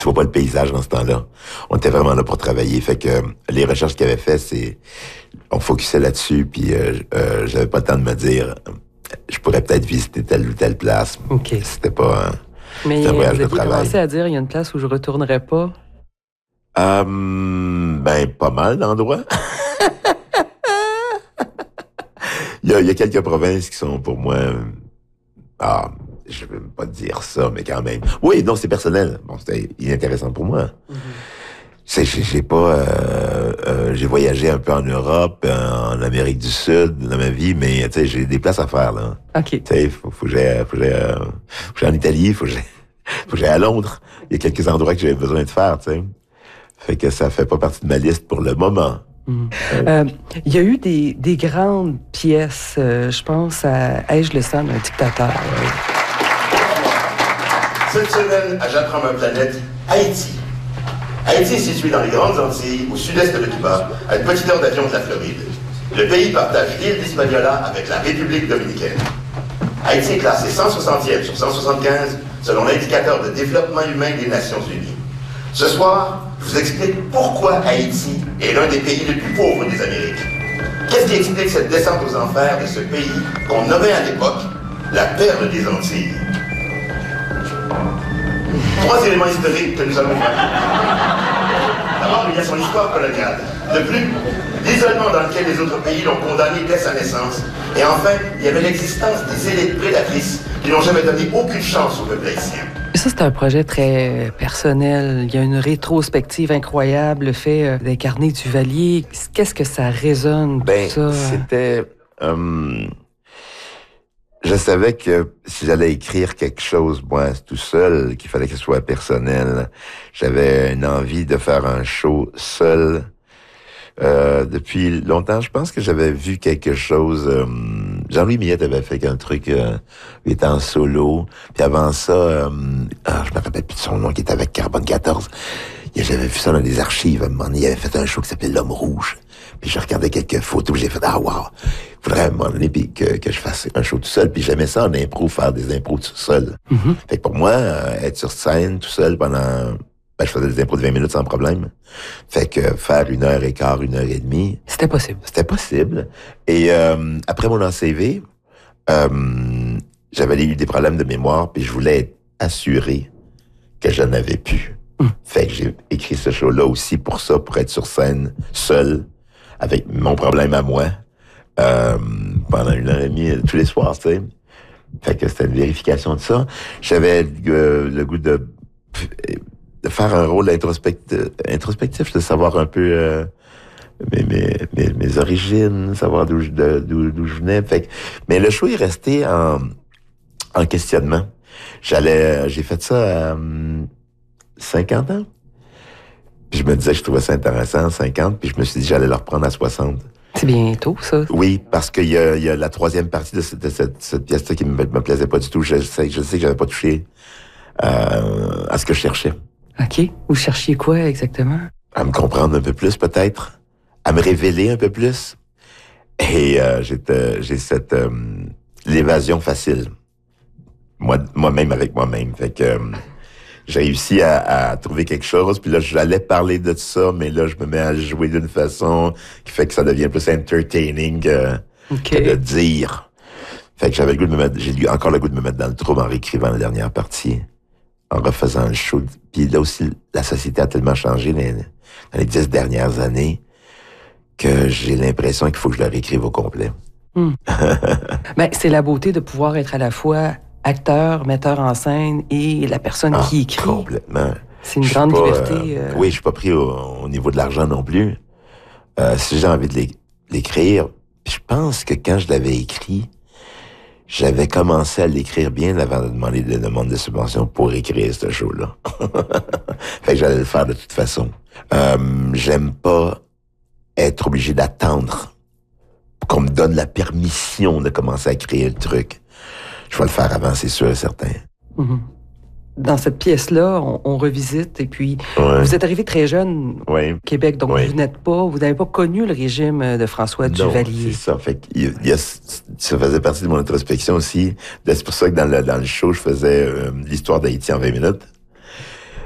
tu vois pas le paysage dans ce temps-là. On était vraiment là pour travailler. Fait que les recherches qu'il avait fait, c'est on focusait là-dessus, puis j'avais pas le temps de me dire je pourrais peut-être visiter telle ou telle place. OK. C'était pas Mais c'était un vous voyage de aviez travail. commencé à dire, il y a une place où je retournerai pas. Ben, pas mal d'endroits. Il y a quelques provinces qui sont pour moi... je veux pas dire ça, mais quand même. Oui, non, c'est personnel. Bon, c'était inintéressant pour moi. J'ai pas... j'ai voyagé un peu en Europe, en Amérique du Sud dans ma vie, mais tu sais, j'ai des places à faire, là. OK. Tu sais, faut que j'aille en Italie, faut que j'aille à Londres. Il y a quelques endroits que j'avais besoin de faire, tu sais. Fait que ça fait pas partie de ma liste pour le moment. Il y a eu des grandes pièces, je pense à Ai-je le sang d'un dictateur. Cette semaine, à J'apprends ma planète, Haïti. Haïti est situé dans les Grandes Antilles, au sud-est de Cuba, à une petite heure d'avion de la Floride. Le pays partage l'île d'Hispaniola avec la République dominicaine. Haïti est classé 160e sur 175 selon l'indicateur de développement humain des Nations Unies. Ce soir, je vous explique pourquoi Haïti est l'un des pays les plus pauvres des Amériques. Qu'est-ce qui explique cette descente aux enfers de ce pays qu'on nommait à l'époque la perle des Antilles? 3 éléments historiques que nous allons voir. D'abord, il y a son histoire coloniale. De plus, l'isolement dans lequel les autres pays l'ont condamné dès sa naissance. Et enfin, il y avait l'existence des élites prédatrices qui n'ont jamais donné aucune chance au peuple haïtien. Ça, c'est un projet très personnel. Il y a une rétrospective incroyable, le fait d'incarner Duvalier. Qu'est-ce que ça résonne, tout ça? C'était... je savais que si j'allais écrire quelque chose, moi, tout seul, qu'il fallait que ce soit personnel. J'avais une envie de faire un show seul. Depuis longtemps, je pense que j'avais vu quelque chose... Jean-Louis Millette avait fait un truc, il était en solo. Puis avant ça, je me rappelle plus de son nom, qui était avec Carbone 14. J'avais vu ça dans les archives. À un moment donné, il avait fait un show qui s'appelait L'Homme Rouge. Puis je regardais quelques photos, j'ai fait, wow, faudrait à un moment donné que je fasse un show tout seul. Puis j'aimais ça en impro, faire des impros tout seul. Fait que pour moi, être sur scène tout seul pendant... je faisais des impros de 20 minutes sans problème. Fait que faire 1h15, 1h30... C'était possible. C'était possible. Et après mon ACV, j'avais eu des problèmes de mémoire, puis je voulais être assuré que je n'avais plus. Fait que j'ai écrit ce show-là aussi pour ça, pour être sur scène, seul, avec mon problème à moi, pendant 1h30, tous les soirs, tu sais. Fait que c'était une vérification de ça. J'avais le goût de faire un rôle introspectif, de savoir un peu mes origines, savoir d'où je venais. Fait que, mais le show est resté en questionnement. J'ai fait ça à 50 ans. Puis je me disais que je trouvais ça intéressant à 50, puis je me suis dit que j'allais le reprendre à 60. C'est bientôt, ça. Oui, parce qu'il y a la troisième partie de cette pièce-là qui me plaisait pas du tout. Je sais que j'avais pas touché à ce que je cherchais. OK. Vous cherchiez quoi exactement? À me comprendre un peu plus, peut-être. À me révéler un peu plus. Et j'ai cette l'évasion facile. Moi-même avec moi-même. Fait que j'ai réussi à trouver quelque chose. Puis là, j'allais parler de ça, mais là, je me mets à jouer d'une façon qui fait que ça devient plus entertaining que de dire. Fait que j'avais le goût de j'ai encore le goût de me mettre dans le trouble en réécrivant la dernière partie, en refaisant le show. Puis là aussi, la société a tellement changé dans les 10 dernières années que j'ai l'impression qu'il faut que je le réécrive au complet. C'est la beauté de pouvoir être à la fois acteur, metteur en scène et la personne qui écrit. Complètement. C'est une grande liberté. Oui, je suis pas pris au niveau de l'argent non plus. Si j'ai envie de l'écrire, je pense que quand je l'avais écrit, j'avais commencé à l'écrire bien avant de demander des demandes de subvention pour écrire ce show-là. Fait que j'allais le faire de toute façon. J'aime pas être obligé d'attendre qu'on me donne la permission de commencer à créer le truc. Je vais le faire avant, c'est sûr et certain. Dans cette pièce-là, on revisite, et puis vous êtes arrivé très jeune au Québec, donc vous n'avez pas connu le régime de François Duvalier. Non, c'est ça. Fait que ça faisait partie de mon introspection aussi. C'est pour ça que dans le show, je faisais l'histoire d'Haïti en 20 minutes.